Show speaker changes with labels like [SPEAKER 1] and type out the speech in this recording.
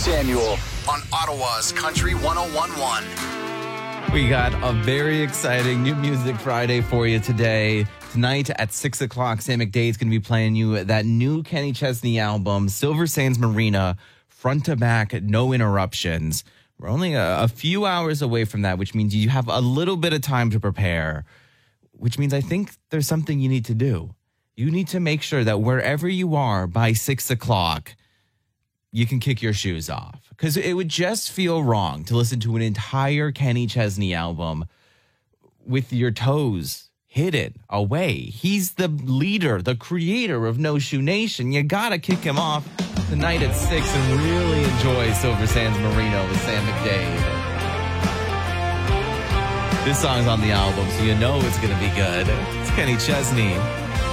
[SPEAKER 1] Samuel on Ottawa's Country 101.1.
[SPEAKER 2] We got a very exciting New Music Friday for you today. Tonight at 6 o'clock, Sam McDade is going to be playing you that new Kenny Chesney album, Silver Sands Marina, front to back, no interruptions. We're only a few hours away from that, which means you have a little bit of time to prepare, which means I think there's something you need to do. You need to make sure that wherever you are by 6 o'clock, you can kick your shoes off. Because it would just feel wrong to listen to an entire Kenny Chesney album with your toes hidden away. He's the leader, the creator of No Shoe Nation. You gotta kick him off tonight at 6 and really enjoy Silver Sands Marina with Sam McDade. This song's on the album, so you know it's gonna be good. It's Kenny Chesney.